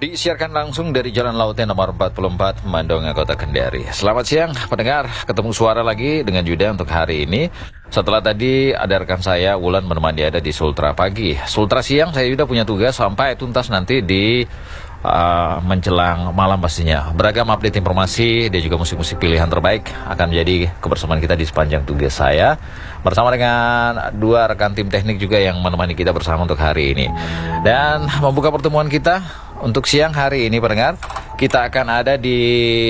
Disiarkan langsung dari Jalan Lautnya nomor 44, Mandonga, Kota Kendari. Selamat siang pendengar, ketemu suara lagi dengan Yuda untuk hari ini. Setelah tadi ada rekan saya, Wulan, menemani ada di Sultra pagi. Sultra siang, saya Yuda punya tugas sampai tuntas nanti di menjelang malam pastinya. Beragam update informasi dan juga musik-musik pilihan terbaik akan menjadi kebersamaan kita di sepanjang tugas saya. Bersama dengan dua rekan tim teknik juga yang menemani kita bersama untuk hari ini. Dan membuka pertemuan kita untuk siang hari ini pendengar, kita akan ada di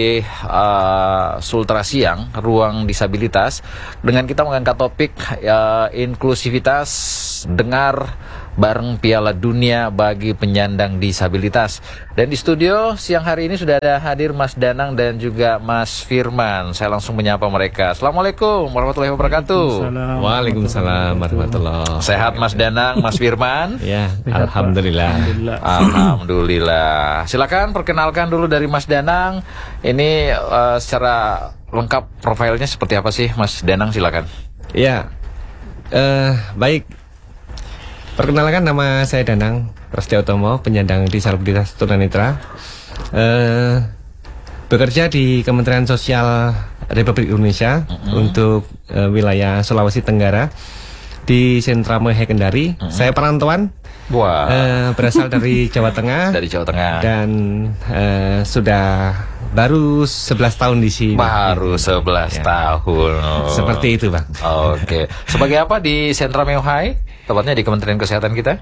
Sultra Siang, Ruang Disabilitas, dengan kita mengangkat topik inklusivitas dengar bareng Piala Dunia bagi penyandang disabilitas. Dan di studio siang hari ini sudah ada hadir Mas Danang dan juga Mas Firman. Saya langsung menyapa mereka. Assalamualaikum warahmatullahi wabarakatuh. Waalaikumsalam warahmatullahi wabarakatuh. Sehat Mas Danang, Mas Firman? Ya, alhamdulillah. Alhamdulillah. Silakan perkenalkan dulu dari Mas Danang. Ini secara lengkap profilnya seperti apa sih Mas Danang, silakan. Ya, baik. Perkenalkan, nama saya Danang Prasetyo Utomo, penyandang disabilitas tunanetra. Bekerja di Kementerian Sosial Republik Indonesia untuk wilayah Sulawesi Tenggara di Sentra Mohe Kendari. Saya perantauan. Berasal dari Jawa Tengah. Dari Jawa Tengah. Dan sudah baru 11 tahun di sini. Baru 11 tahun. Seperti itu, Bang. Oke. Sebagai apa di Sentra Mohe? Tepatnya di Kementerian Kesehatan kita?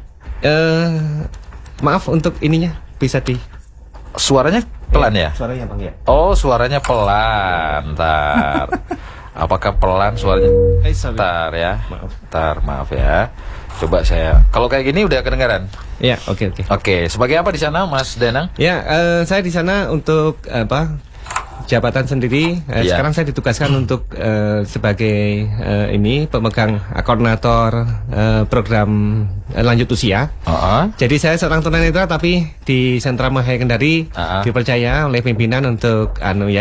Maaf untuk ininya, bisa di... Suaranya pelan ya? Suaranya Bang ya. Oh, suaranya pelan. Ntar. Apakah pelan suaranya? Ntar ya. Maaf ya. Coba saya. Kalau kayak gini udah kedengaran? Ya, oke. Oke, sebagai apa di sana, Mas Danang? Ya, saya di sana untuk jabatan sendiri. Sekarang saya ditugaskan untuk sebagai pemegang koordinator program lanjut usia. Jadi saya seorang tunanetra tapi di Sentra Mohe Kendari dipercaya oleh pimpinan untuk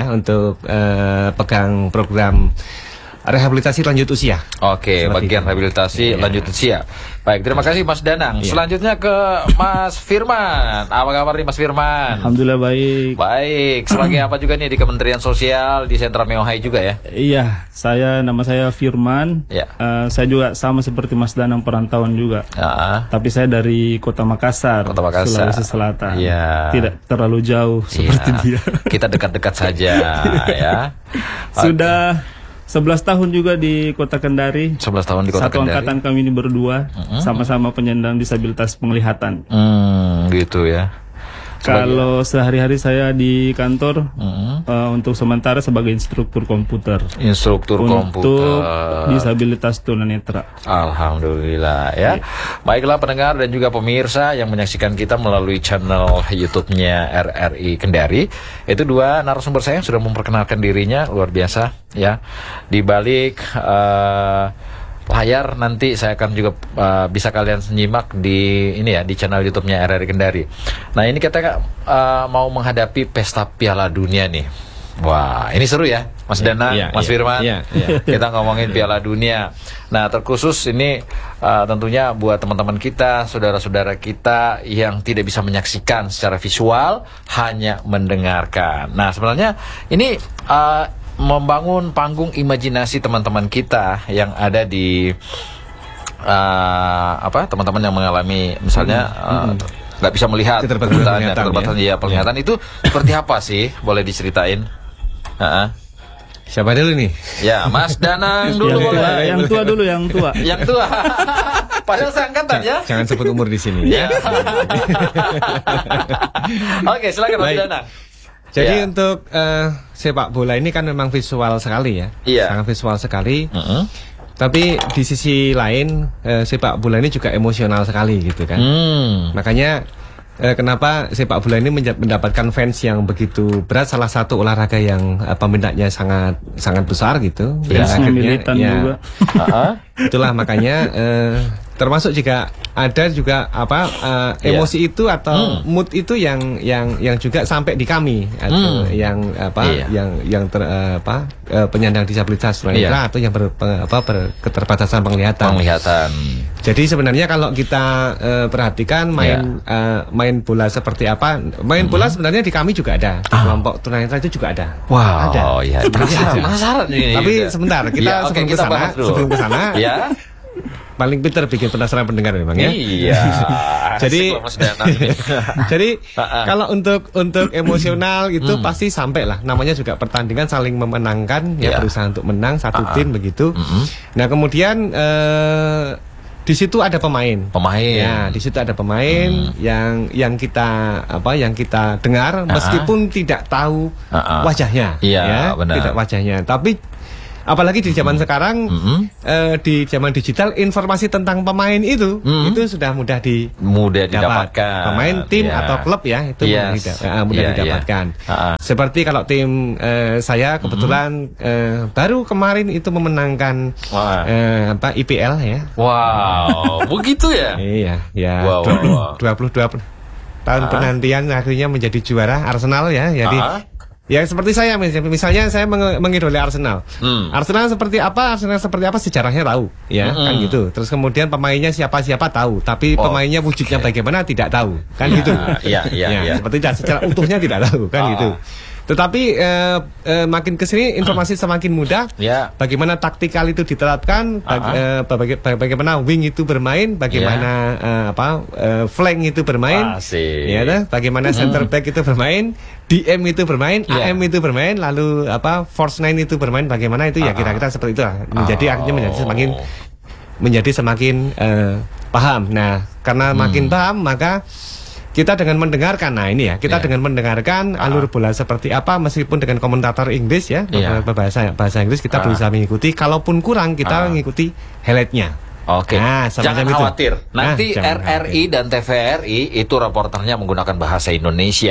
pegang program rehabilitasi lanjut usia. Oke, bagian rehabilitasi lanjut usia. Baik, terima kasih Mas Danang. Selanjutnya ke Mas Firman. Apa kabar nih Mas Firman? Alhamdulillah baik. Baik, sebagai apa juga nih di Kementerian Sosial di Sentra Mohe juga ya? Iya, nama saya Firman. Ya. Saya juga sama seperti Mas Danang, perantauan juga. Tapi saya dari Kota Makassar, Sulawesi Selatan. Iya. Tidak terlalu jauh seperti dia. Kita dekat-dekat saja ya. Sudah 11 tahun juga di Kota Kendari. 11 tahun di Kota Kendari. Satu angkatan kami ini berdua, sama-sama penyandang disabilitas penglihatan. Gitu ya. Kalau sehari-hari saya di kantor untuk sementara sebagai instruktur komputer. Untuk disabilitas tunanetra. Alhamdulillah ya. Baiklah pendengar dan juga pemirsa yang menyaksikan kita melalui channel YouTube-nya RRI Kendari. Itu dua narasumber saya yang sudah memperkenalkan dirinya, luar biasa ya. Di balik layar nanti saya akan juga bisa kalian nyimak di di channel YouTube-nya RRI Kendari. Nah, ini kita mau menghadapi pesta Piala Dunia nih. Wah, ini seru ya, Mas Danang, Mas Firman. Kita ngomongin Piala Dunia. Nah, terkhusus ini tentunya buat teman-teman kita, saudara-saudara kita yang tidak bisa menyaksikan secara visual, hanya mendengarkan. Nah, sebenarnya ini membangun panggung imajinasi teman-teman kita yang ada di teman-teman yang mengalami misalnya nggak bisa melihat keterbatasan penglihatan itu seperti apa sih, boleh diceritain? Siapa dulu nih? Ya, Mas Danang dulu boleh. Yang tua dulu, yang tua. Yang tua. Padahal seangkatan ya. Jangan sebut umur di sini. Oke, silakan Mas Danang. Jadi untuk sepak bola ini kan memang visual sekali ya, sangat visual sekali. Tapi di sisi lain sepak bola ini juga emosional sekali gitu kan. Makanya kenapa sepak bola ini mendapatkan fans yang begitu berat, salah satu olahraga yang peminatnya sangat besar gitu. Militan juga. Itulah makanya termasuk juga ada juga emosi itu atau mood itu yang juga sampai di kami atau yang penyandang disabilitas tunanetra atau yang berketerbatasan penglihatan. Jadi sebenarnya kalau kita perhatikan main bola seperti apa, bola sebenarnya di kami juga ada, kelompok tunanetra itu juga ada. Wow, ada. Ya. Penasaran ini. Tapi sebentar, kita sebelum ke sana. Ya. Paling pintar bikin penasaran pendengar memang ya. Iya. jadi kalau untuk emosional itu pasti sampai lah. Namanya juga pertandingan saling memenangkan, berusaha untuk menang satu tim begitu. Nah kemudian di situ ada pemain. Ya, di situ ada pemain yang kita dengar meskipun tidak tahu wajahnya. Iya, benar. Tidak wajahnya, tapi apalagi di zaman sekarang, di zaman digital, informasi tentang pemain itu sudah mudah didapatkan. Pemain tim atau klub ya, itu mudah didapatkan. Seperti kalau tim saya kebetulan baru kemarin itu memenangkan IPL ya. Wow, begitu ya? Iya, ya. 22 tahun penantian akhirnya menjadi juara Arsenal ya. Jadi ya seperti saya misalnya saya mengidoli Arsenal. Arsenal seperti apa sejarahnya tahu ya kan gitu. Terus kemudian pemainnya siapa tahu, tapi pemainnya wujudnya bagaimana tidak tahu kan gitu. Iya. Seperti secara utuhnya tidak tahu kan gitu. Tetapi makin kesini informasi semakin mudah. Bagaimana taktikal itu diterapkan, bagaimana wing itu bermain, bagaimana flank itu bermain, bagaimana center back itu bermain, DM itu bermain, AM itu bermain, lalu force 9 itu bermain, bagaimana itu ya kira-kira seperti itu lah. Menjadi akhirnya menjadi semakin paham. Nah, karena makin paham maka kita dengan mendengarkan, dengan mendengarkan alur bola seperti apa, meskipun dengan komentator Inggris ya, bahasa Inggris kita berusaha mengikuti. Kalaupun kurang kita mengikuti highlightnya. Oke, jangan khawatir. Nanti RRI dan TVRI itu reporternya menggunakan bahasa Indonesia.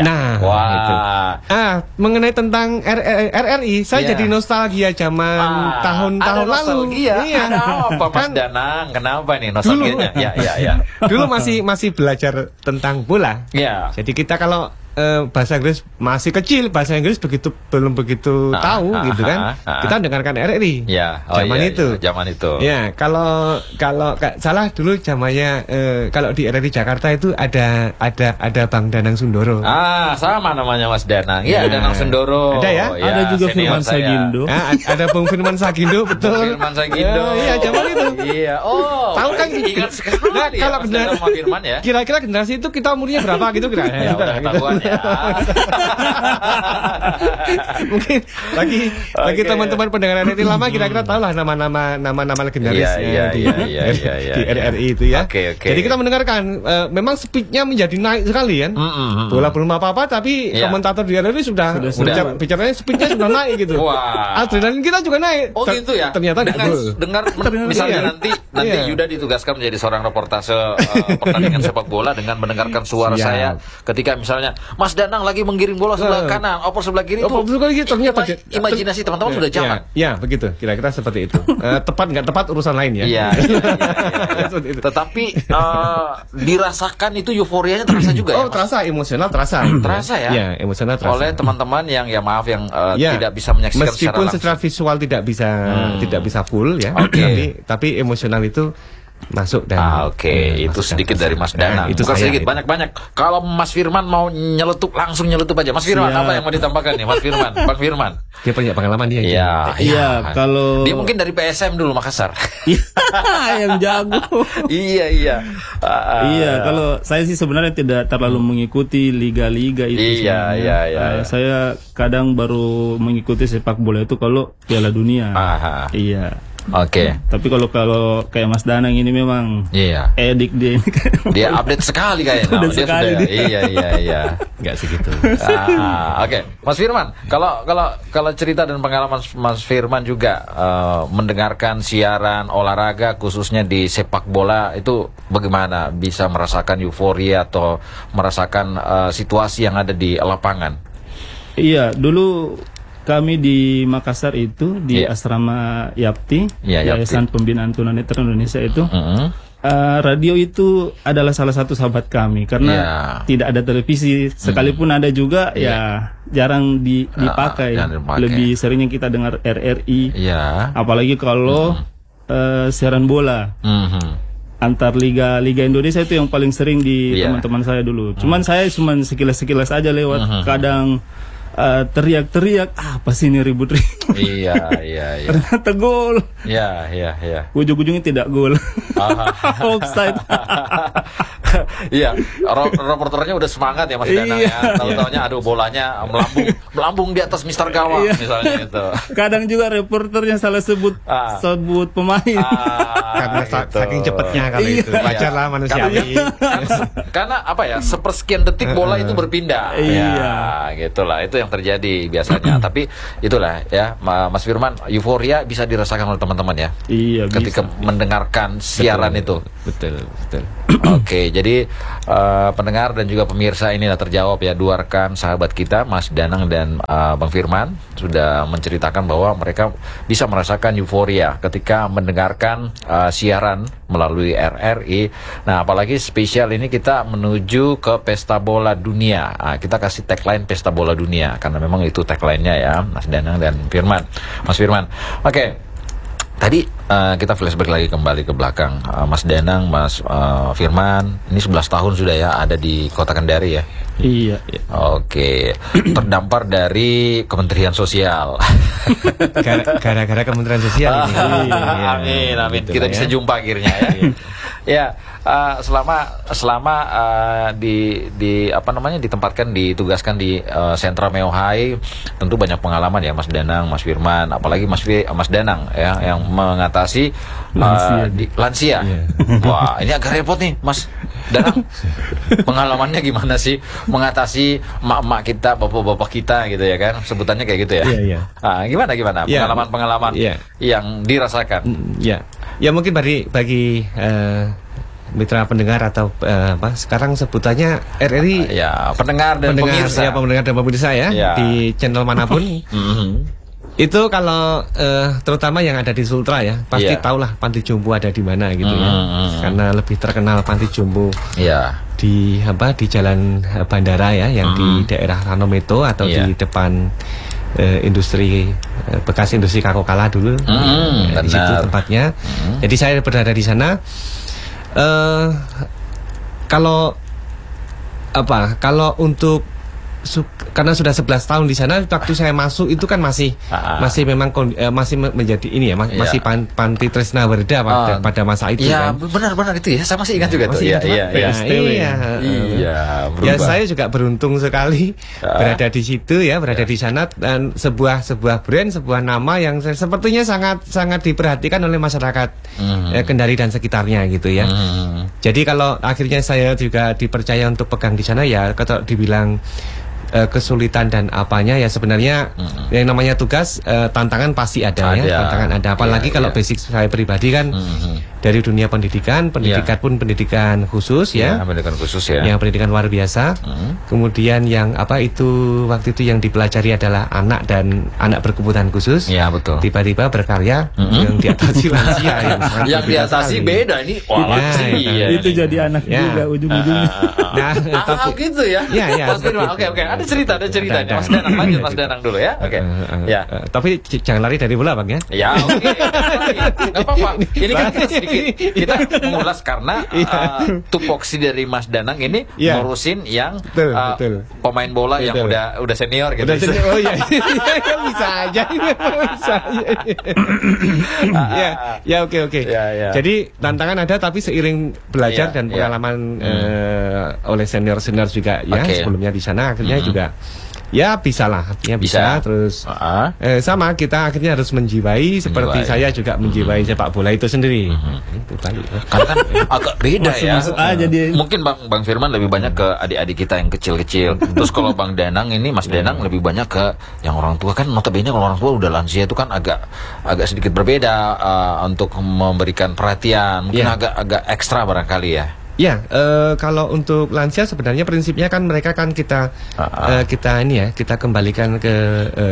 Mengenai tentang RRI, saya jadi nostalgia zaman tahun-tahun lalu. Ada apa, Mas Danang? Kenapa nih nostalgianya? Dulu masih belajar tentang bola. Jadi kita kalau bahasa Inggris masih kecil, bahasa Inggris belum begitu tahu gitu kan. Kita dengarkan RRI. Zaman itu. Ya, kalau salah dulu zamannya kalau di RRI Jakarta itu ada Bang Danang Sundoro. Sama namanya Mas Danang. Iya, Danang Sundoro. Ada ya? Ada juga Firman Sagindo. Ada Bung Firman Sagindo, betul. Firman Sagindo. Iya, zaman itu. Iya. Tahu kan? Ingat sekali. Nah, kalau benar Firman ya. Kira-kira generasi itu kita umurnya berapa gitu kira-kira? Mungkin lagi teman-teman pendengar RRI lama kira-kira tahu lah nama legendaris di RRI itu ya. Jadi kita mendengarkan memang speednya menjadi naik sekali kan. Bola belum apa-apa tapi komentator di RRI sudah bicaranya speednya sudah naik gitu. Adrenalin kita juga naik. Oh gitu ya. Ternyata dengar misalnya nanti Yuda ditugaskan menjadi seorang reportase pertandingan sepak bola dengan mendengarkan suara saya ketika misalnya Mas Danang lagi menggiring bola sebelah kanan, oper sebelah kiri itu. Ternyata imajinasi teman-teman sudah jalan. Ya, begitu. Kira-kira seperti itu. Tepat nggak tepat urusan lain ya. Iya. Tetapi dirasakan itu euforianya terasa juga ya. Terasa emosional terasa. Terasa ya. Iya, emosional terasa. Oleh teman-teman yang tidak bisa menyaksikan meskipun secara visual tidak bisa full ya. Tapi emosional itu masuk dan itu sedikit dari Mas Danang. Itu bukan sedikit, banyak. Kalau Mas Firman mau nyeletuk langsung nyeletuk aja. Mas Firman apa yang mau ditambahkan nih Mas Firman? Bang Firman. Dia punya pengalaman dia. Iya, kalau dia mungkin dari PSM dulu Makassar. Yang jago. Iya, kalau saya sih sebenarnya tidak terlalu mengikuti liga-liga itu. Iya. Saya kadang baru mengikuti sepak bola itu kalau Piala Dunia. Iya. Tapi kalau kayak Mas Danang ini memang edik dia ini. Dia update sekali kayaknya. Iya. Enggak segitu. Mas Firman, kalau cerita dan pengalaman Mas Firman juga mendengarkan siaran olahraga khususnya di sepak bola itu bagaimana bisa merasakan euforia atau merasakan situasi yang ada di lapangan? Iya, dulu kami di Makassar itu di asrama YAPTI, Yayasan Pembinaan Tunanetra Indonesia itu. Radio itu adalah salah satu sahabat kami karena tidak ada televisi, sekalipun ada juga ya jarang dipakai. Lebih seringnya kita dengar RRI, apalagi kalau siaran bola antar liga Indonesia itu yang paling sering di teman-teman saya dulu. Cuman saya cuma sekilas aja lewat, kadang teriak-teriak, apa sih ini ribut-ribut. Iya. Ternyata gol. Iya. Ujung-ujungnya tidak gol. Offside. Iya, reporternya udah semangat ya Mas Danang ya. Tahu-taunya aduh bolanya melambung di atas Mister Gawang misalnya gitu. Kadang juga reporternya salah sebut pemain. Karena saking cepatnya kali itu. Wajarlah manusiawi. Karena apa ya? Sepersekian detik bola itu berpindah. Iya, gitulah. Itu yang terjadi biasanya. Tapi itulah ya, Mas Firman, euforia bisa dirasakan oleh teman-teman ya. Iya, ketika mendengarkan siaran itu. Betul. Oke, jadi pendengar dan juga pemirsa ini sudah terjawab ya, dua rekan sahabat kita Mas Danang dan Bang Firman sudah menceritakan bahwa mereka bisa merasakan euforia ketika mendengarkan siaran melalui RRI. Nah, apalagi spesial ini kita menuju ke Pesta Bola Dunia. Kita kasih tagline Pesta Bola Dunia karena memang itu tagline-nya ya, Mas Danang dan Firman. Mas Firman. Oke. Tadi kita flashback lagi kembali ke belakang. Mas Danang, Mas Firman, ini 11 tahun sudah ya ada di Kota Kendari ya? Iya. Oke. Terdampar dari Kementerian Sosial. Gara-gara Kementerian Sosial ini. Amin. Kita bisa jumpa akhirnya ya. Ya, selama di apa namanya ditempatkan, ditugaskan di sentra Meohai, tentu banyak pengalaman ya Mas Danang, Mas Firman, apalagi Mas Danang ya yang mengatasi lansia. Wah, ini agak repot nih Mas Danang. Pengalamannya gimana sih mengatasi emak-emak kita, bapak-bapak kita gitu ya kan? Sebutannya kayak gitu ya. Iya. Gimana pengalaman-pengalaman yang dirasakan? Ya mungkin bagi mitra pendengar atau sekarang sebutannya RRI pendengar dan pemirsa ya di channel manapun. Itu kalau terutama yang ada di Sultra ya pasti tahulah Panti Jompo ada di mana gitu ya, karena lebih terkenal Panti Jompo di di bandara ya, yang di daerah Ranometo atau di depan industri bekas industri Kakokala dulu. Di situ tempatnya. Jadi saya berada di sana. Kalau untuk karena sudah 11 tahun di sana, waktu saya masuk itu kan masih memang masih menjadi ini ya, masih Panti Tresna Werda pada masa itu kan. Benar itu ya, saya masih ingat juga tuh. Ya saya juga beruntung sekali berada di situ ya, berada di sana, dan sebuah brand, sebuah nama yang sepertinya sangat diperhatikan oleh masyarakat Kendari dan sekitarnya gitu ya. Jadi kalau akhirnya saya juga dipercaya untuk pegang di sana ya, kalau dibilang kesulitan dan apanya ya sebenarnya yang namanya tugas, tantangan pasti ada. Tantangan ada, apalagi kalau basic saya pribadi kan dari dunia pendidikan pun pendidikan khusus pendidikan luar biasa. Kemudian yang waktu itu yang dipelajari adalah anak dan anak berkebutuhan khusus. Betul. Tiba-tiba berkarya yang diatasi lansia yang diatasi beda ini lansia. Itu jadi anak juga ujung-ujungnya. Gitu ya. Oke. Ada cerita Mas Danang, lanjut Mas Danang dulu ya. Oke. Tapi jangan lari dari bola Bang ya. Oke. Enggak apa-apa. Ini kan kita mengulas karena tupoksi dari Mas Danang ini ngurusin yang pemain bola yang udah senior gitu. Oh iya. Bisa aja. Oke. Jadi tantangan ada, tapi seiring belajar dan pengalaman oleh senior juga ya sebelumnya di sana, akhirnya juga bisa terus sama kita akhirnya harus menjiwai seperti saya juga menjiwai sepak bola itu sendiri. Karena kan agak beda ya. Mungkin Bang Firman lebih banyak ke adik-adik kita yang kecil-kecil. Terus kalau Bang Danang ini, Mas Danang lebih banyak ke yang orang tua. Kan notabene kalau orang tua udah lansia itu kan agak sedikit berbeda untuk memberikan perhatian. Mungkin agak ekstra barangkali ya. Kalau untuk lansia sebenarnya prinsipnya kan mereka kan kita kembalikan ke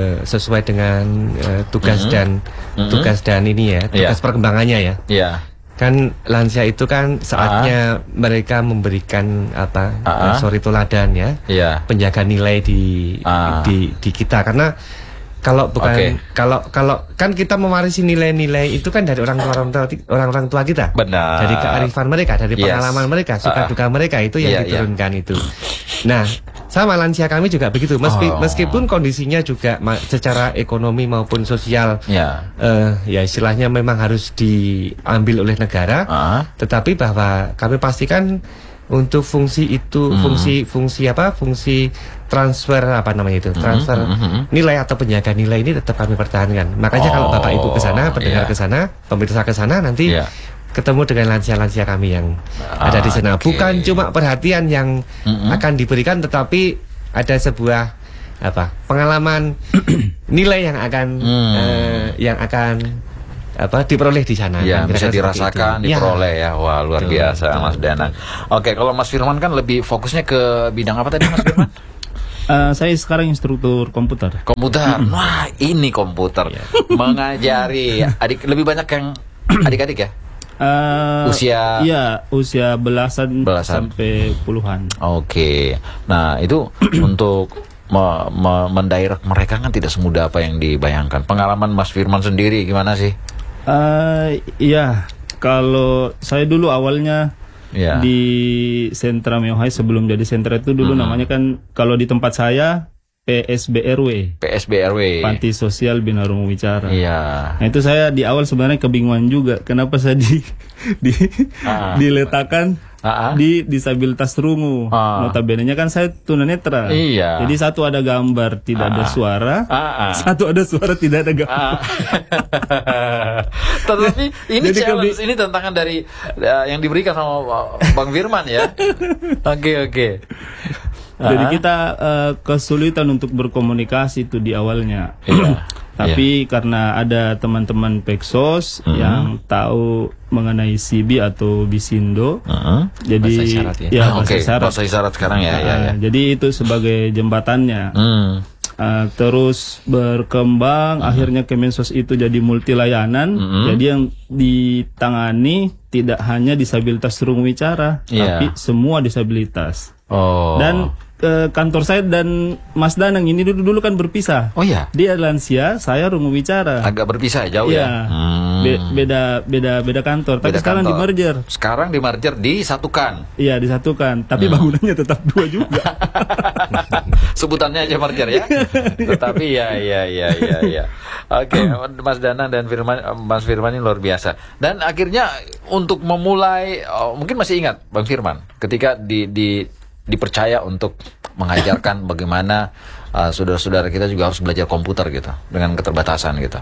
sesuai dengan tugas dan tugas perkembangannya ya. Kan lansia itu kan saatnya mereka memberikan suri teladan ya, penjaga nilai di kita, karena kalau bukan kalau kan kita mewarisi nilai-nilai itu kan dari orang tua kita. Benar. Dari kearifan mereka, dari pengalaman mereka, suka duka mereka itu yang diturunkan itu. Nah, sama lansia kami juga begitu. Meskipun kondisinya juga secara ekonomi maupun sosial ya istilahnya memang harus diambil oleh negara, tetapi bahwa kami pastikan untuk fungsi itu fungsi transfer transfer nilai atau penjaga nilai ini tetap kami pertahankan. Makanya kalau Bapak Ibu ke sana, pendengar ke sana, pemirsa ke sana nanti ketemu dengan lansia-lansia kami yang ada di sana. Bukan cuma perhatian yang akan diberikan, tetapi ada sebuah pengalaman nilai yang akan diperoleh di sana. Ya, bisa dirasakan, diperoleh ya. Wah, luar biasa Mas Danang. Oke, kalau Mas Firman kan lebih fokusnya ke bidang apa tadi Mas Firman? Saya sekarang instruktur komputer. Wah, ini komputer. Mengajari lebih banyak yang adik-adik ya? Usia belasan sampai puluhan. Oke. Nah, itu untuk mendirect mereka kan tidak semudah apa yang dibayangkan. Pengalaman Mas Firman sendiri gimana sih? Kalau saya dulu awalnya di Sentra Myohai, sebelum jadi sentra itu dulu namanya kan kalau di tempat saya PSBRW, Panti Sosial Bina Rumu Wicara. Nah, itu saya di awal sebenarnya kebingungan juga kenapa saya diletakkan di disabilitas rungu. Notabene-nya kan saya tunanetra. Jadi satu ada gambar tidak ada suara, satu ada suara tidak ada gambar. Tetapi ini challenge, ini tantangan dari yang diberikan sama Bang Firman ya. Oke. Jadi kita kesulitan untuk berkomunikasi itu di awalnya. Tapi karena ada teman-teman Peksos yang tahu mengenai CB atau Bisindo, jadi bahasa isyarat sekarang ya. Jadi itu sebagai jembatannya. Terus berkembang, akhirnya Kemensos itu jadi multi layanan. Jadi yang ditangani tidak hanya disabilitas rungu wicara, tapi semua disabilitas. Dan kantor saya dan Mas Danang ini dulu kan berpisah. Dia lansia, saya rungu wicara. Agak berpisah jauh ya. Beda kantor. Tapi sekarang di-merger. Sekarang di-merger, disatukan. Iya, disatukan. Tapi bangunannya tetap dua juga. Sebutannya aja merger ya. Tetapi ya. Oke, Mas Danang dan Mas Firman ini luar biasa. Dan akhirnya untuk memulai, mungkin masih ingat Bang Firman ketika dipercaya untuk mengajarkan bagaimana saudara-saudara kita juga harus belajar komputer gitu dengan keterbatasan gitu.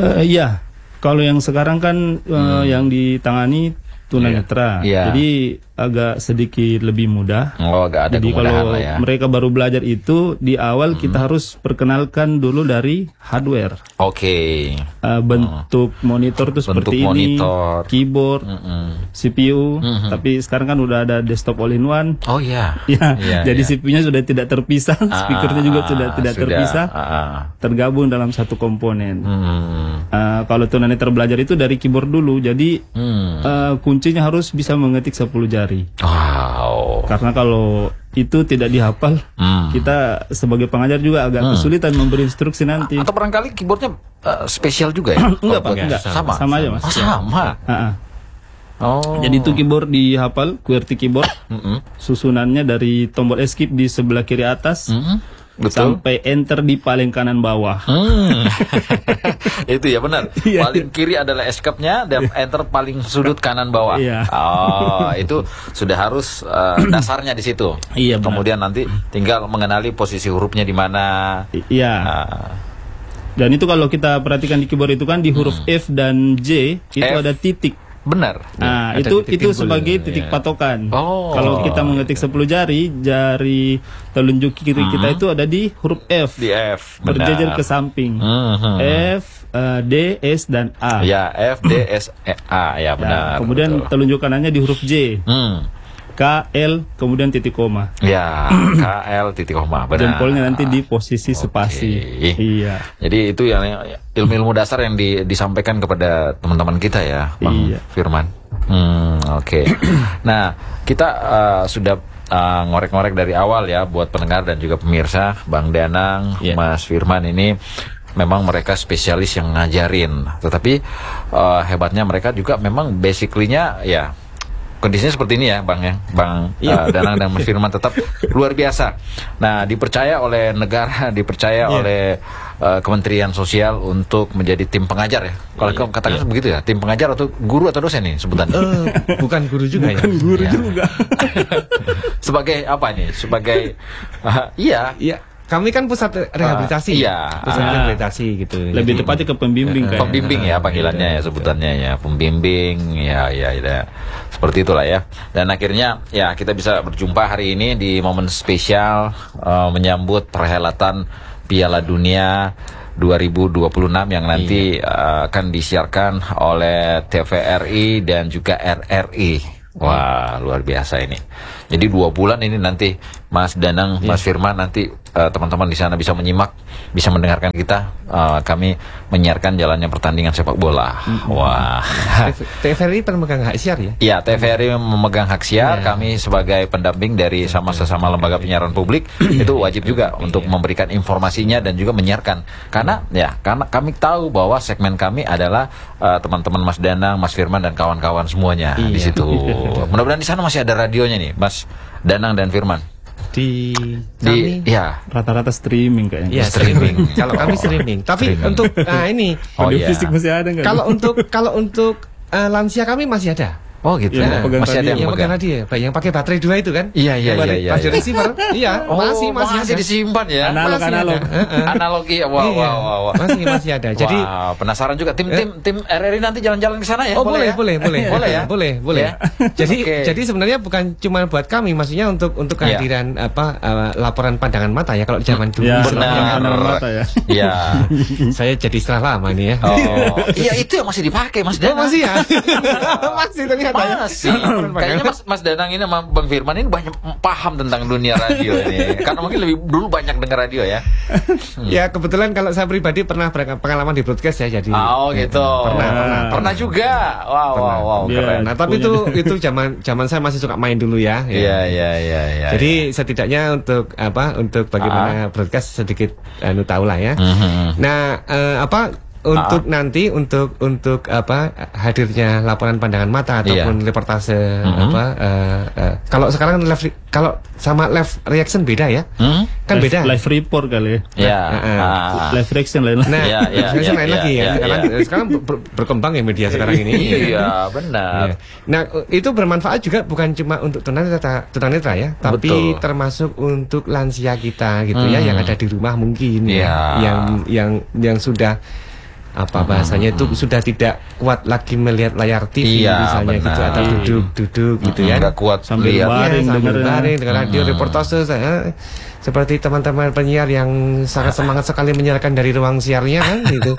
Kalau yang sekarang kan yang ditangani tunanetra, jadi agak sedikit lebih mudah. Agak ada jadi kalau ya. Mereka baru belajar itu di awal kita harus perkenalkan dulu dari hardware. Bentuk monitor itu seperti ini, keyboard, CPU. Tapi sekarang kan udah ada desktop all in one. Jadi CPU-nya sudah tidak terpisah, speakernya juga sudah tidak terpisah, tergabung dalam satu komponen. Kalau tunanetra belajar itu dari keyboard dulu, jadi kuncinya harus bisa mengetik 10 jari. Karena kalau itu tidak dihafal, kita sebagai pengajar juga agak kesulitan memberi instruksi nanti. Atau barangkali keyboardnya spesial juga ya? Enggak. Sama aja Mas. Sama. Jadi itu keyboard dihafal, QWERTY keyboard. Susunannya dari tombol escape di sebelah kiri atas. Sampai enter di paling kanan bawah. Itu ya benar. Paling kiri adalah escape-nya dan enter paling sudut kanan bawah. Itu sudah harus dasarnya di situ. Kemudian nanti tinggal mengenali posisi hurufnya di mana. Dan itu kalau kita perhatikan di keyboard itu kan di huruf F dan J itu ada titik. Benar. Nah, itu sebagai titik patokan. Kalau kita mengetik 10 jari telunjuk kiri kita itu ada di huruf F. Di F. Berjajar ke samping. F, D, S dan A. F, D, S, A. Benar. Kemudian telunjuk kanannya di huruf J. K, L, kemudian titik koma. K, L, titik koma. Benar. Jempolnya nanti di posisi spasi. Jadi itu yang ilmu-ilmu dasar yang disampaikan kepada teman-teman kita ya, Bang Firman. Oke. Nah, kita sudah ngorek-ngorek dari awal ya buat pendengar dan juga pemirsa. Bang Danang, Mas Firman ini memang mereka spesialis yang ngajarin. Tetapi hebatnya mereka juga memang basically-nya ya kondisinya seperti ini ya Bang Danang dan Mas Firman tetap luar biasa. Nah, dipercaya oleh negara, dipercaya oleh Kementerian Sosial untuk menjadi tim pengajar ya. Kalau kamu katakan begitu ya, tim pengajar atau guru atau dosen nih sebutannya? Bukan guru juga ya. Bukan guru juga. Sebagai apa nih? Sebagai iya. Kami kan pusat rehabilitasi. Pusat rehabilitasi gitu. Lebih tepatnya ke pembimbing kan. Pembimbing ya panggilannya ya, sebutannya ya, pembimbing ya. Seperti itulah ya. Dan akhirnya ya kita bisa berjumpa hari ini di momen spesial menyambut perhelatan Piala Dunia 2026 yang nanti akan disiarkan oleh TVRI dan juga RRI. Wah, luar biasa ini. Jadi 2 bulan ini nanti Mas Danang, Mas Firman nanti teman-teman di sana bisa menyimak, bisa mendengarkan kita. Kami menyiarkan jalannya pertandingan sepak bola. Wah. TVRI pemegang hak siar ya? Iya, TVRI memegang hak siar. Kami sebagai pendamping dari sesama lembaga penyiaran publik itu wajib juga untuk memberikan informasinya dan juga menyiarkan. Karena kami tahu bahwa segmen kami adalah teman-teman Mas Danang, Mas Firman dan kawan-kawan semuanya di situ. Mudah-mudahan di sana masih ada radionya nih, Mas Danang dan Firman. Di rata-rata streaming kayaknya. Iya, streaming. Kalau kami streaming. Tapi untuk ini fisik masih ada enggak? Kalau untuk lansia kami masih ada. Oh gitu ya. Masih ada yang pegang radio ya, yang pakai baterai 2 itu kan? Iya. Radio receiver. Iya, masih disimpan ya. Analog iya. Wow. Masih ada. Jadi penasaran juga tim RRI nanti jalan-jalan ke sana ya? Oh, boleh ya. Boleh. Jadi sebenarnya bukan cuma buat kami, maksudnya untuk kehadiran laporan pandangan mata ya kalau zaman dulu. Benar. Mata ya. Iya. Saya jadi setelah lama nih ya. Oh, iya itu yang masih dipakai Mas Danang. Masih ya. Masih ternyata. Masih. Kayaknya Mas Danang ini sama Bang Firman ini banyak paham tentang dunia radio ini. Karena mungkin lebih dulu banyak dengar radio ya. Ya kebetulan kalau saya pribadi pernah pengalaman di broadcast ya, jadi. Oh gitu. Pernah juga. Wow. Keren. Nah tapi itu zaman saya masih suka main dulu ya. Iya. Jadi setidaknya untuk bagaimana broadcast sedikit tahu lah ya. Nah untuk nanti untuk hadirnya laporan pandangan mata ataupun reportase kalau sekarang kalau sama live reaction beda ya, kan beda. Live report kali ya. Live reaction lain. Nah, reaction lain lagi ya. Sekarang berkembang ya media sekarang ini. Iya, benar. Nah, itu bermanfaat juga bukan cuma untuk tunanetra ya, tapi termasuk untuk lansia kita gitu ya, yang ada di rumah mungkin yang sudah bahasanya itu sudah tidak kuat lagi melihat layar TV misalnya gitu, atau duduk gitu ya, nggak kuat sambil baring dengan radio reportase seperti teman-teman penyiar yang sangat semangat sekali menyiarkan dari ruang siarnya kan gitu.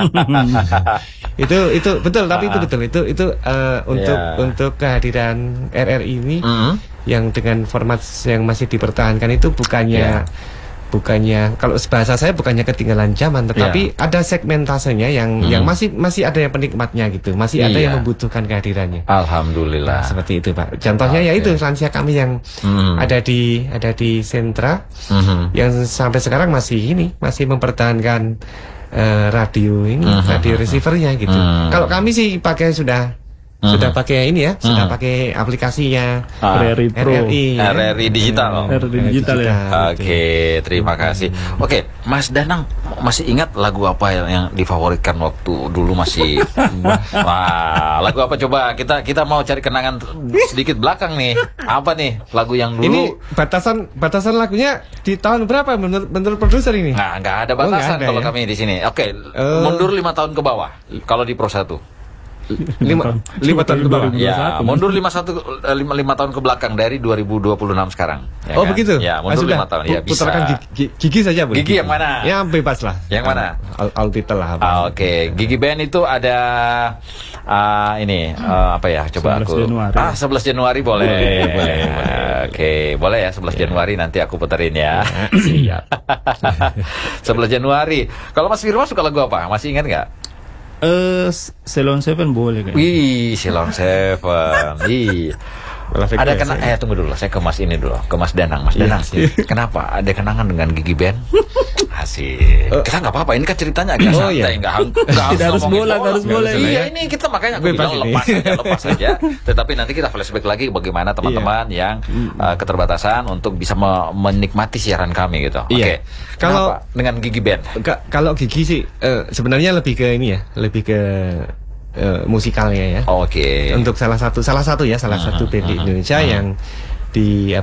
itu betul, tapi itu betul itu untuk kehadiran RRI ini yang dengan format yang masih dipertahankan itu bukannya kalau bahasa saya bukannya ketinggalan zaman, tetapi ada segmentasenya yang masih ada yang penikmatnya gitu, masih ada yang membutuhkan kehadirannya. Alhamdulillah. Seperti itu Pak. Contohnya yaitu lansia kami yang ada di sentra yang sampai sekarang masih mempertahankan radio receivernya gitu. Kalau kami sih pakai sudah pakai ini ya, sudah pakai aplikasinya RRI Pro, RRI Digital. RRI Digital ya. Oke, terima kasih. Oke, Mas Danang masih ingat lagu apa yang difavoritkan waktu dulu masih? Wah, lagu apa coba? Kita mau cari kenangan sedikit belakang nih. Apa nih lagu yang dulu? Ini batasan lagunya di tahun berapa menurut produser ini? Nah, nggak ada batasan kalau kami di sini. Oke, mundur 5 tahun ke bawah. Kalau di Pro 1. 5 tahun ke bawah. Ya, mundur 5 tahun ke belakang dari 2026 sekarang. Ya kan? Begitu. Ya, mundur 5 tahun. Ya, bisa. Putarkan gigi saja, Bu. Gigi yang mana? Ya, bebas lah. Yang mana? Altitel lah. Oke. Gigi Band itu ada apa ya? Coba 11 Januari. 11 Januari boleh. Oke, boleh ya 11 Januari nanti aku puterin ya. Siap. 11 Januari. Kalau Mas Firman suka lagu apa? Masih ingat nggak? Ceylon Seven boleh kayaknya. Wih, Ceylon Seven. Ih. Ada tunggu dulu, saya ke Mas ini dulu, ke Mas Danang. Mas Danang, kenapa ada kenangan dengan Gigi Band? Asik. Kita nggak apa-apa, ini kan ceritanya agak santai, nggak harus bola. Iya, ini kita makanya aku bilang lepas saja. Tetapi nanti kita flashback lagi bagaimana teman-teman yang keterbatasan untuk bisa menikmati siaran kami gitu. Oke. Kalau dengan Gigi Band? Kalau Gigi sih sebenarnya lebih ke ini ya, lebih ke musikalnya ya. Oke. Untuk salah satu band di Indonesia yang di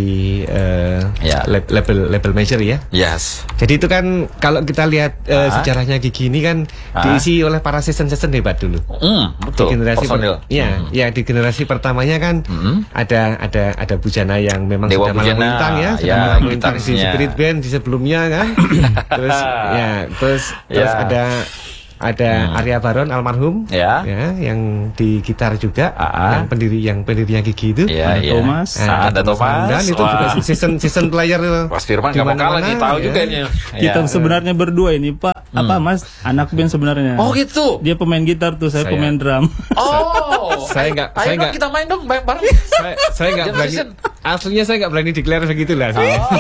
label major ya. Yes. Jadi itu kan kalau kita lihat sejarahnya Gigi ini kan diisi oleh para season hebat dulu. Betul. Di generasi di generasi pertamanya kan ada Bujana yang memang Dewa sudah malang melintang ya, sudah melintang di Spirit Band di sebelumnya kan. terus ada Arya Baron almarhum yang di gitar juga yang pendirinya Gigi itu Thomas ada Thomas dan itu juga season player Mas Firman nggak mau kalah nih tahu juga nih kita sebenarnya berdua ini Pak Mas anak band sebenarnya gitu dia pemain gitar tuh saya pemain drum saya nggak kita main dong bareng saya nggak berani aslinya saya nggak berani declare begitulah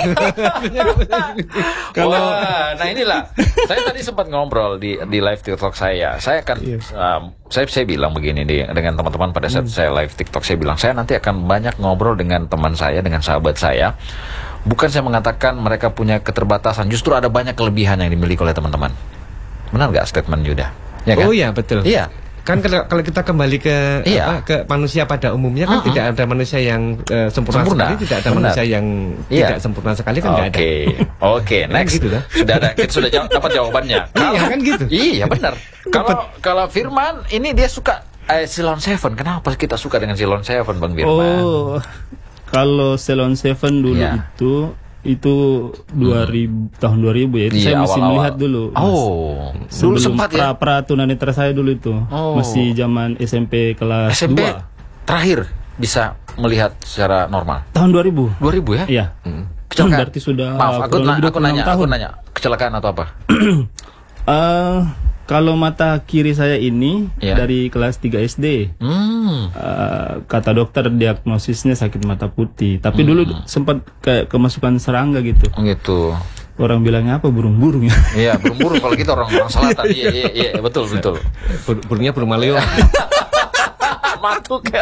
kalau nah inilah saya tadi sempat ngobrol di live TikTok saya akan saya bilang begini dengan teman-teman pada saat saya live TikTok, saya bilang saya nanti akan banyak ngobrol dengan teman saya, dengan sahabat saya. Bukan saya mengatakan mereka punya keterbatasan, justru ada banyak kelebihan yang dimiliki oleh teman-teman. Benar nggak statement Yuda? Ya kan? Oh iya betul. Iya. Kan kalau kita kembali ke manusia pada umumnya kan tidak ada manusia yang sempurna sekali, tidak ada manusia yang tidak sempurna sekali kan nggak ada. Oke, next. Gitu, kita sudah dapat jawabannya. Iya kan gitu. Iya benar. Kalau Firman ini dia suka Ceylon Seven. Kenapa kita suka dengan Ceylon Seven, Bang Firman? Oh, kalau Ceylon Seven dulu itu 2000 tahun 2000 ya. Itu saya mesti melihat dulu. Dulu sempat ya. Pra tunanetra saya dulu itu. Masih zaman SMP kelas 2. Terakhir bisa melihat secara normal. Tahun 2000. 2000 ya? Iya. Kecelakaan. Berarti sudah Maaf, aku nanya. Kecelakaan atau apa? Kalau mata kiri saya ini dari kelas 3 SD, kata dokter diagnosisnya sakit mata putih. Tapi dulu sempat kayak kemasukan serangga gitu. Gitu. Orang bilangnya apa, burung-burung ya? Iya, burung-burung kalau kita orang selatan. Iya, betul. Burungnya burung maleo. Matuk.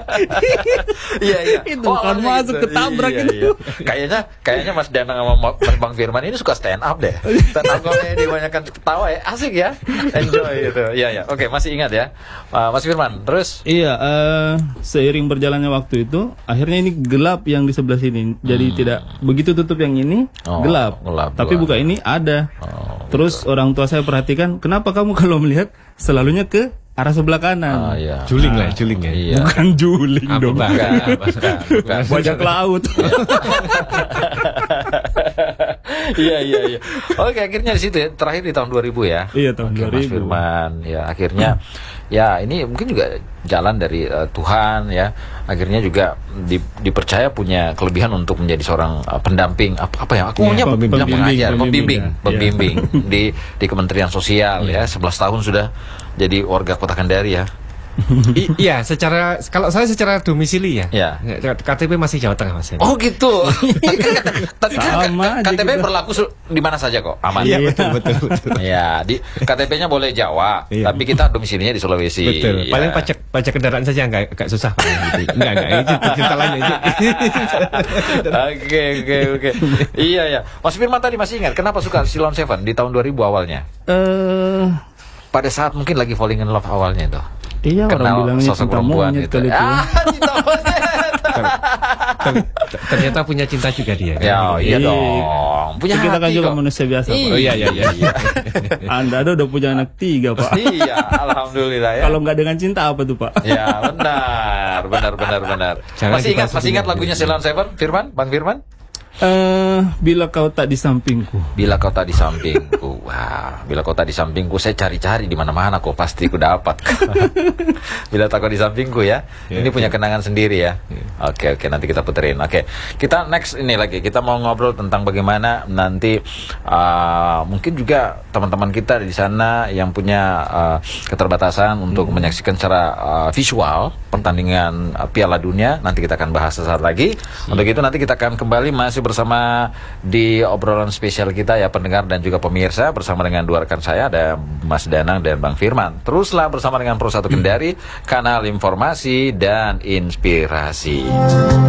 Iya. Itu kan masuk ketabrak itu. Kayaknya Mas Danang sama Bang Firman ini suka stand up deh. Stand up komedi banyakan ketawa ya. Asik ya. Enjoy gitu. Iya. Oke, masih ingat ya. Mas Firman, terus? Iya, seiring berjalannya waktu itu, akhirnya ini gelap yang di sebelah sini. Jadi tidak begitu tutup yang ini gelap. Tapi buka ini ada. Terus orang tua saya perhatikan, kenapa kamu kalau melihat selalunya ke arah sebelah kanan. Juling ya. Iya. Bukan juling dong. Bukan. Bajak laut. Iya. Oke, akhirnya di situ ya. Terakhir di tahun 2000 ya. Iya, tahun 2000. Mas Firman, ya akhirnya ini mungkin juga jalan dari Tuhan ya. Akhirnya juga dipercaya punya kelebihan untuk menjadi seorang pendamping apa ya? Aku maunya pembimbing di Kementerian Sosial ya. 11 tahun sudah jadi warga Kota Kendari ya. Iya, kalau saya secara domisili ya. KTP masih Jawa Tengah Mas. Oh gitu. Tapi KTP berlaku di mana saja kok, aman. Iya, betul. Ya, di KTP-nya boleh Jawa, tapi kita domisilinya di Sulawesi. Betul. Ya. Paling pajak kendaraan saja agak susah Pak. Enggak, itu cerita lain aja. Oke. Iya. Mas Firman tadi masih ingat kenapa suka Ceylon Seven di tahun 2000 awalnya? Pada saat mungkin lagi falling in love awalnya itu. Iya, orang bilangnya cinta monyet gitu. Cinta monyet. Ternyata punya cinta juga dia. Iya dong. Punya kita hati kan juga manusia biasa, Pak. Oh iya. Anda udah punya anak 3, Pak. Iya, alhamdulillah ya. Kalau nggak dengan cinta apa tuh, Pak? Ya, benar. Masih ingat lagunya Ceylon Seven, Bang Firman? Bila kau tak di sampingku. Bila kau tak di sampingku. Wah, bila kau tak di sampingku, saya cari-cari di mana-mana kok pasti ku dapat. Bila tak kau di sampingku ya. Ini punya kenangan sendiri ya. Oke, nanti kita puterin. Oke. Kita next ini lagi. Kita mau ngobrol tentang bagaimana nanti mungkin juga teman-teman kita di sana yang punya keterbatasan untuk menyaksikan secara visual pertandingan Piala Dunia. Nanti kita akan bahas sesaat lagi. Untuk itu nanti kita akan kembali masih bersama di obrolan spesial kita ya pendengar dan juga pemirsa, bersama dengan dua rekan saya, ada Mas Danang dan Bang Firman. Teruslah bersama dengan Pro 1 Kendari, kanal informasi dan inspirasi.